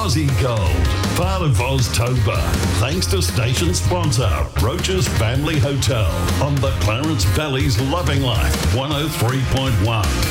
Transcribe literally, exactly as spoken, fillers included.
Aussie Gold, part of Oztober. Thanks to station sponsor, Roach's Family Hotel on the Clarence Valley's Loving Life, one oh three point one.